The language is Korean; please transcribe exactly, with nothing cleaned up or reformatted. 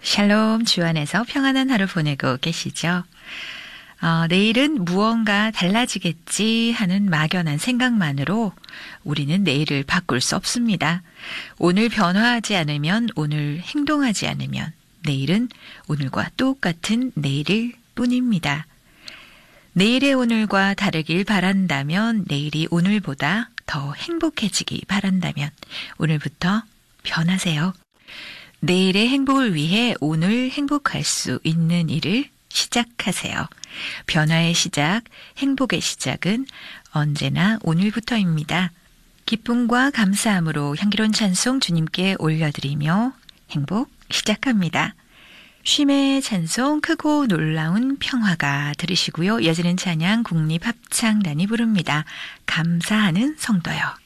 샬롬, 주 안에서 평안한 하루 보내고 계시죠? 어, 내일은 무언가 달라지겠지 하는 막연한 생각만으로 우리는 내일을 바꿀 수 없습니다. 오늘 변화하지 않으면, 오늘 행동하지 않으면 내일은 오늘과 똑같은 내일일 뿐입니다. 내일의 오늘과 다르길 바란다면, 내일이 오늘보다 더 행복해지기 바란다면 오늘부터 변하세요. 내일의 행복을 위해 오늘 행복할 수 있는 일을 시작하세요. 변화의 시작, 행복의 시작은 언제나 오늘부터입니다. 기쁨과 감사함으로 향기로운 찬송 주님께 올려드리며 행복 시작합니다. 쉼의 찬송 크고 놀라운 평화가 들으시고요. 이어지는 찬양 국립합창단이 부릅니다. 감사하는 성도요.